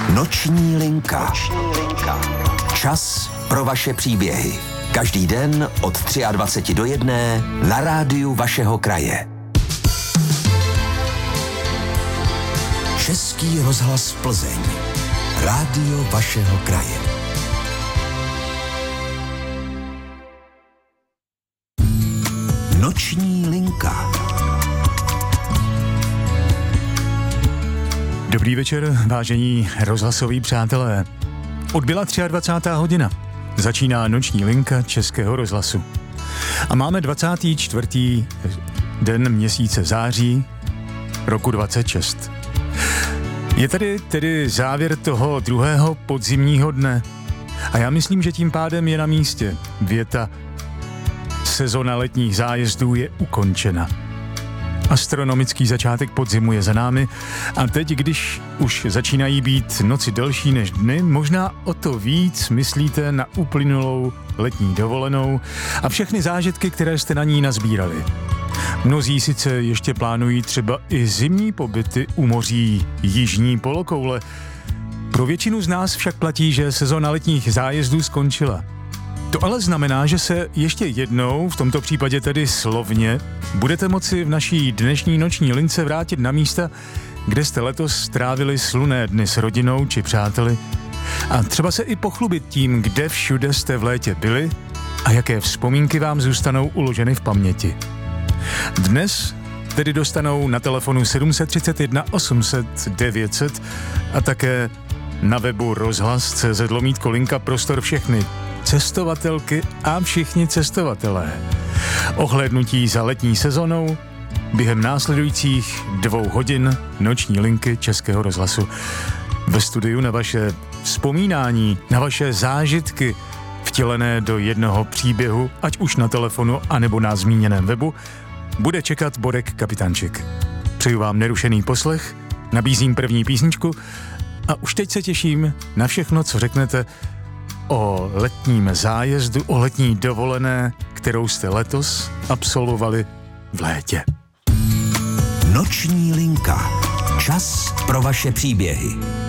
Noční linka. Čas pro vaše příběhy. Každý den od 23 do 1 na rádiu vašeho kraje. Český rozhlas Plzeň. Rádio vašeho kraje. Noční linka. Dobrý večer, vážení rozhlasoví přátelé. Odbyla 23. hodina. Začíná noční linka Českého rozhlasu. A máme 24. den měsíce září roku 26. Je tady tedy závěr toho druhého podzimního dne. A já myslím, že tím pádem je na místě věta: sezona letních zájezdů je ukončena. Astronomický začátek podzimu je za námi a teď, když už začínají být noci delší než dny, možná o to víc myslíte na uplynulou letní dovolenou a všechny zážitky, které jste na ní nazbírali. Mnozí sice ještě plánují třeba i zimní pobyty u moří jižní polokoule. Pro většinu z nás však platí, že sezona letních zájezdů skončila. To ale znamená, že se ještě jednou, v tomto případě tedy slovně, budete moci v naší dnešní noční lince vrátit na místa, kde jste letos strávili slunné dny s rodinou či přáteli a třeba se i pochlubit tím, kde všude jste v létě byli a jaké vzpomínky vám zůstanou uloženy v paměti. Dnes tedy dostanou na telefonu 731 800 900 a také na webu rozhlas.cz/linka prostor všechny cestovatelky a všichni cestovatelé. Ohlédnutí za letní sezonou během následujících 2 hodin noční linky Českého rozhlasu. Ve studiu na vaše vzpomínání, na vaše zážitky vtělené do jednoho příběhu, ať už na telefonu, anebo na zmíněném webu, bude čekat Borek Kapitánček. Přeju vám nerušený poslech, nabízím první písničku a už teď se těším na všechno, co řeknete o letním zájezdu, o letní dovolené, kterou jste letos absolvovali v létě. Noční linka. Čas pro vaše příběhy.